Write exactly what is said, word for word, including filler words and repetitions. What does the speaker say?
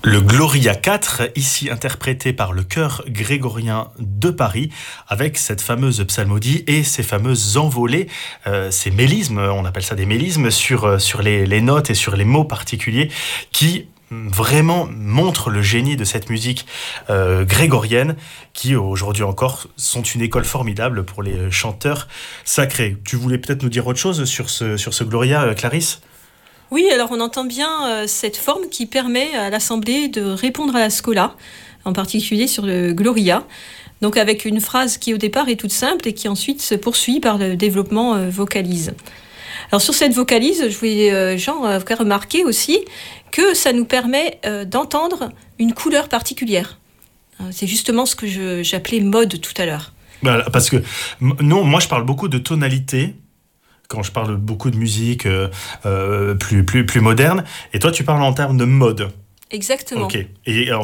Le Gloria quatre, ici interprété par le chœur grégorien de Paris, avec cette fameuse psalmodie et ces fameuses envolées, euh, ces mélismes, on appelle ça des mélismes, sur, sur les, les notes et sur les mots particuliers qui vraiment montrent le génie de cette musique euh, grégorienne qui, aujourd'hui encore, sont une école formidable pour les chanteurs sacrés. Tu voulais peut-être nous dire autre chose sur ce, sur ce Gloria, Clarisse ? Oui, alors on entend bien euh, cette forme qui permet à l'Assemblée de répondre à la scola, en particulier sur le Gloria, donc avec une phrase qui au départ est toute simple et qui ensuite se poursuit par le développement euh, vocalise. Alors sur cette vocalise, je voulais, euh, Jean, euh, faire remarquer aussi que ça nous permet euh, d'entendre une couleur particulière. Euh, c'est justement ce que je, j'appelais mode tout à l'heure. Voilà, parce que non, moi je parle beaucoup de tonalité, quand je parle beaucoup de musique euh, euh, plus, plus, plus moderne, et toi tu parles en termes de mode. Exactement. Ok. Et en